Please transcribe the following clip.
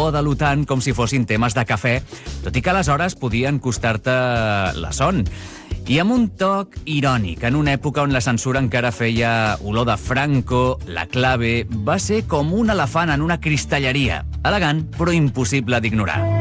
o de l'OTAN com si fossin temes de cafè, tot i que aleshores podien costar-te la son. I amb un toc irònic, en una època on la censura encara feia olor de Franco, la clave va ser com un elefant en una cristalleria. Elegant, però impossible d'ignorar.